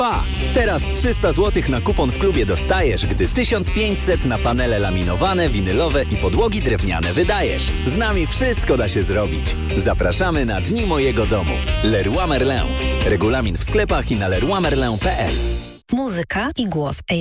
Spa. Teraz 300 zł na kupon w klubie dostajesz, gdy 1500 na panele laminowane, winylowe i podłogi drewniane wydajesz. Z nami wszystko da się zrobić. Zapraszamy na Dni Mojego Domu. Leroy Merlin. Regulamin w sklepach i na leroymerlin.pl. Muzyka i głos